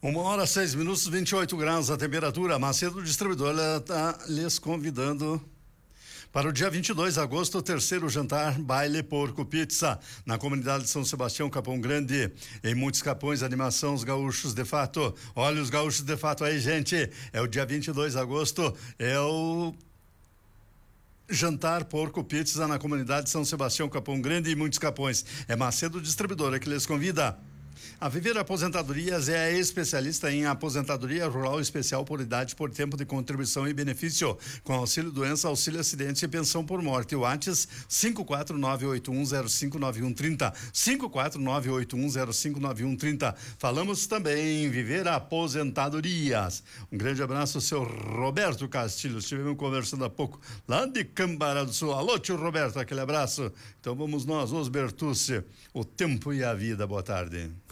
1h06, 28 graus a temperatura. Macedo Distribuidora está lhes convidando para o dia 22 de agosto, o terceiro jantar Baile Porco Pizza, na comunidade de São Sebastião, Capão Grande. Em muitos capões, animação, os gaúchos de fato. Olha os gaúchos de fato aí, gente. É o dia 22 de agosto, é o jantar Porco Pizza na comunidade de São Sebastião, Capão Grande e muitos capões. É Macedo Distribuidora que lhes convida. A Viver Aposentadorias é a especialista em aposentadoria rural especial por idade, por tempo de contribuição e benefício, com auxílio doença, auxílio acidente e pensão por morte. O WhatsApp 54981059130, 54981059130. Falamos também em Viver Aposentadorias. Um grande abraço, seu Roberto Castilho. Estivemos conversando há pouco lá de Cambará do Sul. Alô, tio Roberto, aquele abraço. Então vamos nós, os Bertucci, o tempo e a vida. Boa tarde.